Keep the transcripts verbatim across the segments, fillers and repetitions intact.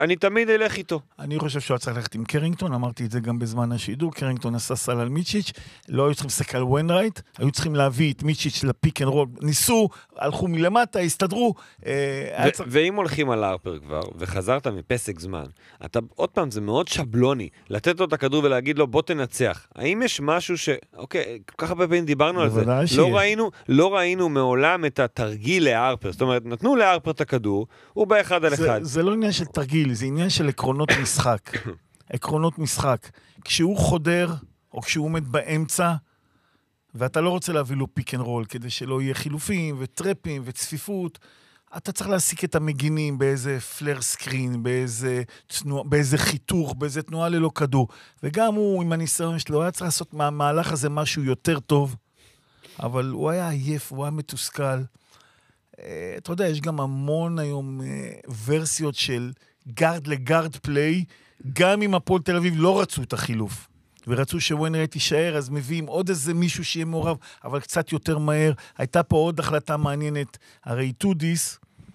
אני תמיד אלך איתו. אני חושב שהוא צריך ללכת עם קרינגטון, אמרתי את זה גם בזמן השידור, קרינגטון עשה סל על מיצ'יץ', לא היו צריכים לסתכל על וויינרייט, היו צריכים להביא את מיצ'יץ' לפיק אנד רול, ניסו, הלכו מלמטה, הסתדרו. ואם הולכים על הרפר כבר, וחזרת מפסק זמן, אתה עוד פעם, זה מאוד שבלוני, לתת לו את הכדור ולהגיד לו, בוא תנצח. האם יש משהו ש... אוקיי, כל כך הרבה פעמים דיברנו על זה. לא ראינו, לא ראינו מעולם את התרגיל להרפר. זאת אומרת, נתנו להרפר את הכדור, הוא באחד על אחד. זה לא עניין של תרגיל, זה עניין של עקרונות משחק. עקרונות משחק. כשהוא חודר, או כשהוא עומד באמצע, ואתה לא רוצה להביא לו פיק אנד רול, כדי שלא יהיה חילופים, וטרפים, וצפיפות, אתה צריך להסיק את המגינים באיזה פלר סקרין, באיזה, תנוע, באיזה חיתוך, באיזה תנועה ללא כדור. וגם הוא, עם הניסיון שלו, היה צריך לעשות מהמהלך הזה משהו יותר טוב, אבל הוא היה עייף, הוא היה מתוסכל. אתה יודע, יש גם המון היום ורסיות של גארד לגארד פליי, גם אם הפועל תל אביב לא רצו את החילוף, ורצו שוויינרייט יישאר, אז מביאים עוד איזה מישהו שיהיה מעורב, אבל קצת יותר מהר. הייתה פה עוד החלטה מעניינת, הרי טודיס,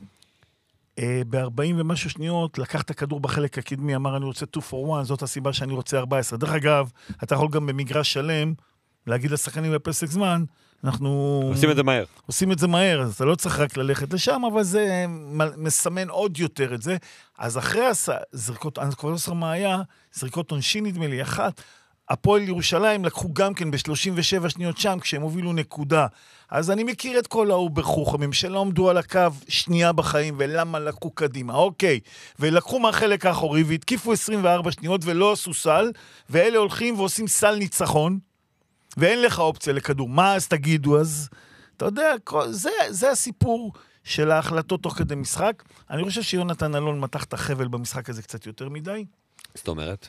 ב-ארבעים ומשהו שניות, לקח את הכדור בחלק הקדמי, אמר אני רוצה שתיים for one, זאת הסיבה שאני רוצה ארבע עשרה. דרך אגב, אתה יכול גם במגרש שלם, להגיד לשחקנים בפסק זמן, אנחנו... עושים את זה מהר. עושים את זה מהר, אז אתה לא צריך רק ללכת לשם, אבל זה מסמן עוד יותר את זה. אז אחרי הזריקות, אני כבר לא זוכר מה היה, זריקות עונשין נדמה לי, אחת, הפועל ירושלים לקחו גם כן ב-שלושים ושבע שניות שם, כשהם הובילו נקודה. אז אני מכיר את כל האובר חוכמים, שלא עמדו על הקו שנייה בחיים, ולמה לקחו קדימה, אוקיי. ולקחו מהחלק האחורי, והתקיפו עשרים וארבע שניות, ולא עשו סל, ואלה הולכים ועושים סל ניצחון, ואין לך אופציה לכדור. מה אז תגידו? אז אתה יודע, זה, זה הסיפור של ההחלטות תוך כדי משחק. אני חושב שיונתן אלון מתח את החבל במשחק הזה קצת יותר מדי. זאת אומרת?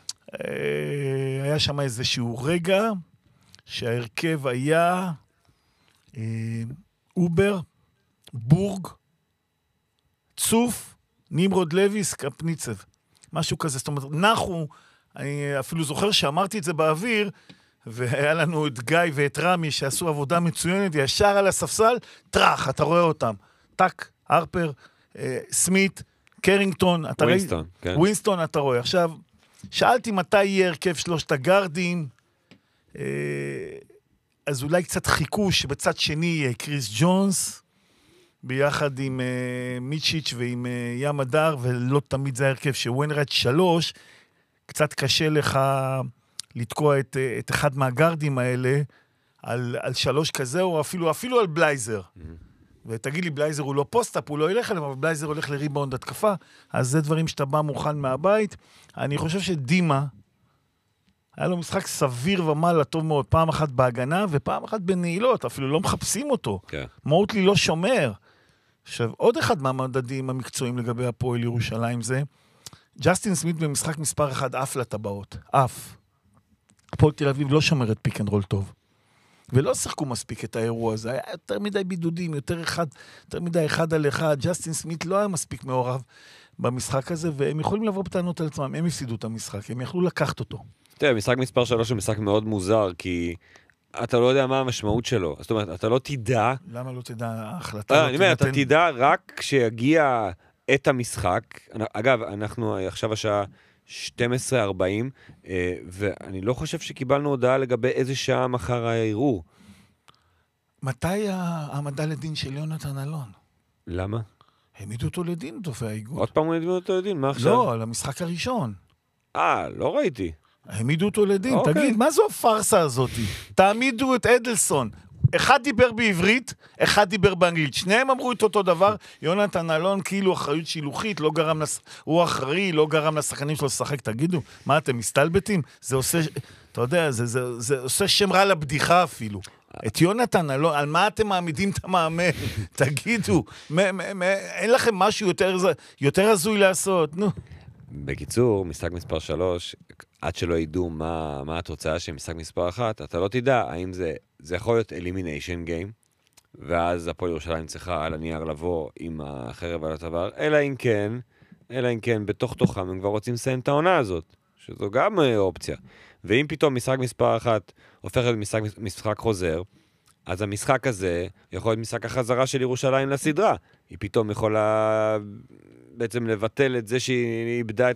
היה שם איזשהו רגע שההרכב היה אובר, בורג, צוף, נמרוד לויס, קפניצב. משהו כזה. זאת אומרת, נחו, אני אפילו זוכר שאמרתי את זה באוויר, והיה לנו את גיא ואת רמי שעשו עבודה מצוינת, ישר על הספסל, טרח, אתה רואה אותם. טק, הרפר, אה, סמית, קרינגטון, אתה ווינסטון, ראי... כן. ווינסטון, אתה רואה. עכשיו, שאלתי מתי יהיה הרכב שלושת הגרדים, אה, אז אולי קצת חיכו שבצד שני יהיה קריס ג'ונס, ביחד עם אה, מיצ'יץ' ועם אה, ים הדר, ולא תמיד זה הרכב שוויינרייט שלוש, קצת קשה לך... לתקוע את, את אחד מהגרדים האלה על, על שלוש כזה, או אפילו, אפילו על בלייזר. Mm-hmm. ותגיד לי, בלייזר הוא לא פוסט-אפ, הוא לא ילך אליהם, אבל בלייזר הולך לריבאונד התקפה, אז זה דברים שאתה בא מוכן מהבית. אני חושב שדימה, היה לו משחק סביר ומעלה טוב מאוד, פעם אחת בהגנה, ופעם אחת בנעילות, אפילו לא מחפשים אותו. Okay. מוטלי לא שומר. עכשיו, עוד אחד מהמדדים המקצועיים לגבי הפועל ירושלים זה, ג'סטין סמית במשחק מספר אחד, אף לטבעות. אף. הפועל תל אביב לא שומרת פיק אנד רול טוב. ולא שחקו מספיק את האירוע הזה. היה יותר מדי בידודים, יותר אחד, יותר מדי אחד על אחד. ג'סטין סמית לא היה מספיק מעורב במשחק הזה, והם יכולים לבוא בטענות על עצמם. הם הפסידו את המשחק, הם יכלו לקחת אותו. תראה, משחק מספר שלוש הוא משחק מאוד מוזר, כי אתה לא יודע מה המשמעות שלו. זאת אומרת, אתה לא תדע... למה לא תדע? ההחלטה... אני אומר, אתה תדע רק כשיגיע את המשחק. אגב, אנחנו עכשיו השעה... שתים עשרה ארבעים, ואני לא חושב שקיבלנו הודעה לגבי איזה שעה מחר הערעור. מתי העמדה לדין של יונתן אלון? למה? העמידו אותו לדין, תופע האיגוד. עוד פעם העמידו אותו לדין, מה עכשיו? לא, על המשחק הראשון. אה, לא ראיתי. העמידו אותו לדין, תגיד, מה זו הפרסה הזאת? תעמידו את אדלסון. אחד דיבר בעברית, אחד דיבר באנגלית. שניהם אמרו את אותו דבר. יונתן אלון כאילו אחריות שילוחית, לא גרם לס... הוא אחראי, לא גרם לשחקנים שלו לשחק. תגידו, מה אתם מסתלבטים? זה עושה, אתה יודע, זה, זה, זה עושה שם רע לבדיחה אפילו. את יונתן אלון, על מה אתם מעמידים את המאמן? תגידו, מ- מ- מ- אין לכם משהו יותר, יותר הזוי לעשות, נו. בקיצור, משחק מספר שלוש, עד שלא ידעו מה, מה התוצאה של משחק מספר אחת, אתה לא תדע האם זה, זה יכול להיות elimination game, ואז הפועל ירושלים צריכה על הנייר לבוא עם החרב על הצוואר, אלא אם כן, אלא אם כן, בתוך תוכם הם כבר רוצים לסיים את העונה הזאת, שזו גם אופציה. ואם פתאום משחק מספר אחת הופך להיות משחק, משחק חוזר, אז המשחק הזה יכול להיות משחק החזרה של ירושלים לסדרה. היא פתאום יכולה בעצם לבטל את זה שהיא איבדה את